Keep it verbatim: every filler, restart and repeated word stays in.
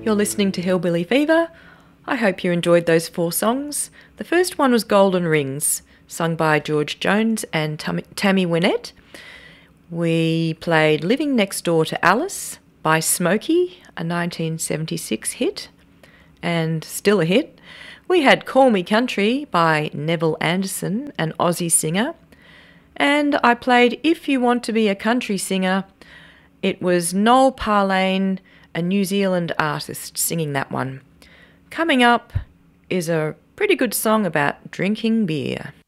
You're listening to Hillbilly Fever. I hope you enjoyed those four songs. The first one was Golden Rings, sung by George Jones and Tam- Tammy Wynette. We played Living Next Door to Alice by Smokey, a nineteen seventy-six hit, and still a hit. We had Call Me Country by Neville Anderson, an Aussie singer. And I played If You Want to Be a Country Singer. It was Noel Parlane, a New Zealand artist, singing that one. Coming up is a pretty good song about drinking beer.